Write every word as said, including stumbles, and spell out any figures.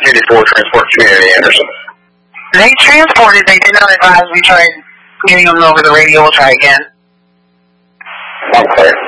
fifty-four Transport Community, Anderson. They transported, they did not advise we tried getting them over the radio. We'll try again. Okay.